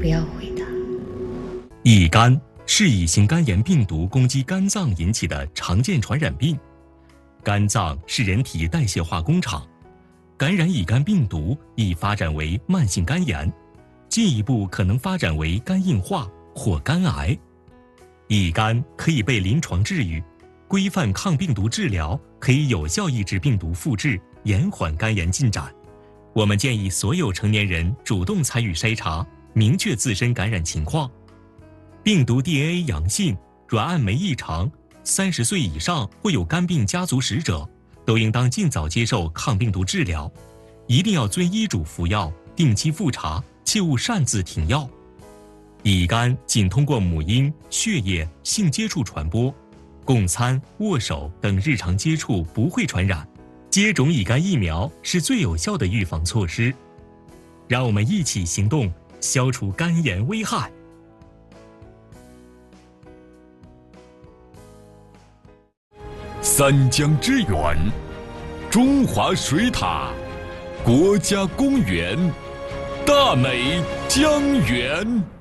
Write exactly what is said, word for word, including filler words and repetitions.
不要回答。 乙肝是乙型肝炎病毒攻击肝脏引起的常见传染病。肝脏是人体代谢化工厂，感染乙肝病毒易发展为慢性肝炎，进一步可能发展为肝硬化或肝癌。乙肝可以被临床治愈，规范抗病毒治疗可以有效抑制病毒复制，延缓肝炎进展。我们建议所有成年人主动参与筛查，明确自身感染情况。病毒 D N A 阳性、软氨酶异常、三十岁以上或有肝病家族史者，都应当尽早接受抗病毒治疗，一定要遵医嘱服药，定期复查，切勿擅自停药。乙肝仅通过母婴、血液、性接触传播，共餐、握手等日常接触不会传染。接种乙肝疫苗是最有效的预防措施。让我们一起行动，消除肝炎危害。 三江之源，中华水塔，国家公园，大美江源。